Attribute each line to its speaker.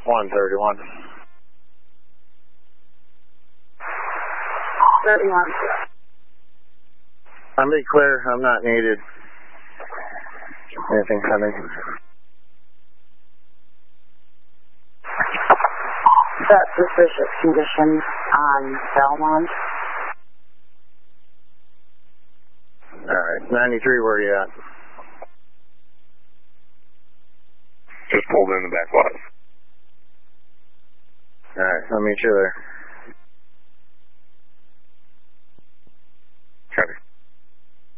Speaker 1: 131.
Speaker 2: 31.
Speaker 1: I'm be clear, I'm not needed. Anything coming?
Speaker 2: That suspicious condition on Belmont.
Speaker 1: Alright, 93, where are you at?
Speaker 3: Just pulled in the back lot.
Speaker 1: Alright, I'll meet you there.